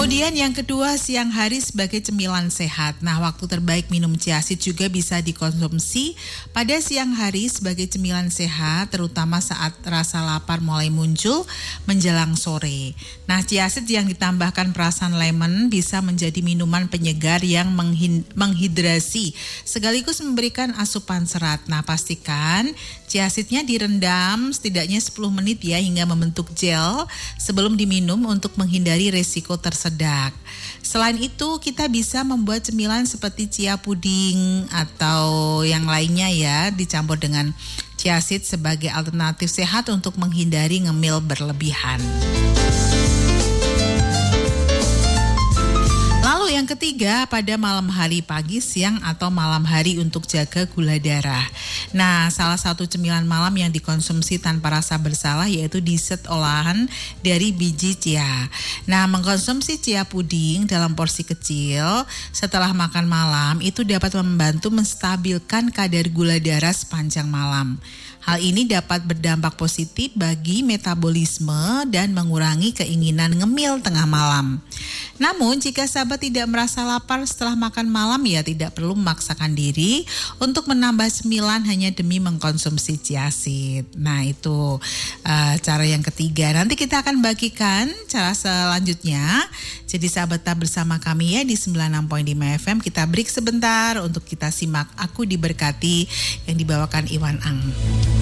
Kemudian yang kedua, siang hari sebagai cemilan sehat. Nah, waktu terbaik minum chia seed juga bisa dikonsumsi pada siang hari sebagai cemilan sehat, terutama saat rasa lapar mulai muncul menjelang sore. Nah, chia seed yang ditambahkan perasan lemon bisa menjadi minuman penyegar yang menghidrasi sekaligus memberikan asupan serat. Nah, pastikan chia seednya direndam setidaknya 10 menit ya hingga membentuk gel sebelum diminum untuk menghindari resiko tersedak. Selain itu, kita bisa membuat cemilan seperti chia puding atau yang lainnya ya, dicampur dengan chia seed sebagai alternatif sehat untuk menghindari ngemil berlebihan. Lalu yang ketiga, pada malam hari, pagi, siang, atau malam hari untuk jaga gula darah. Nah, salah satu cemilan malam yang dikonsumsi tanpa rasa bersalah yaitu dessert olahan dari biji chia. Nah, mengkonsumsi chia puding dalam porsi kecil setelah makan malam itu dapat membantu menstabilkan kadar gula darah sepanjang malam. Hal ini dapat berdampak positif bagi metabolisme dan mengurangi keinginan ngemil tengah malam. Namun, jika sahabat tidak merasa lapar setelah makan malam, ya tidak perlu memaksakan diri untuk menambah cemilan hanya demi mengkonsumsi chia seed. Nah, itu cara yang ketiga. Nanti kita akan bagikan cara selanjutnya. Jadi sahabat tetap bersama kami ya di 96.5 FM. Kita break sebentar untuk kita simak Aku Diberkati yang dibawakan Iwan Ang.